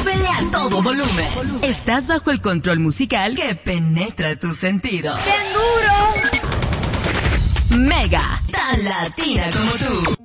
Súbele a todo volumen. Estás bajo el control musical que penetra tus sentidos. ¡Bien duro! Mega, tan latina como tú.